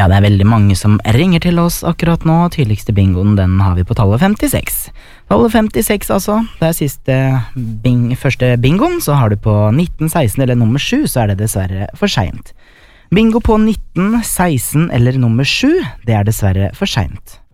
Ja, det veldig mange som ringer til oss akkurat nå. Tydeligste bingoen, den har vi på tallet 56. Tallet 56 altså, det siste første bingoen, så har du på 19, 16 eller nummer 7, så det dessverre for sent. Bingo på 19, 16 eller nummer 7, det dessverre for sent.